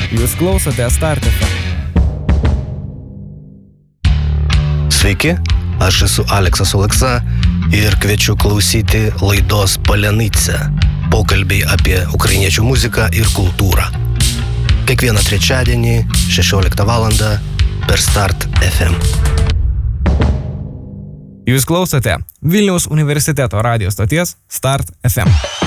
Jūs klausote Start FM. Sveiki, aš esu Aleksas Oleksa ir kviečiu klausyti laidos Palenice. Pokalbiai apie ukrainiečių muziką ir kultūrą. Kiekvieną trečiadienį 16 val. Per Start FM. Jūs klausote Vilniaus universiteto radijo stoties Start FM.